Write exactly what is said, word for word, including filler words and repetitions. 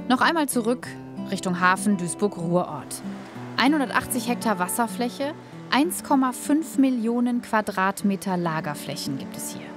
Noch einmal zurück Richtung Hafen Duisburg-Ruhrort. hundertachtzig Hektar Wasserfläche, eins Komma fünf Millionen Quadratmeter Lagerflächen gibt es hier.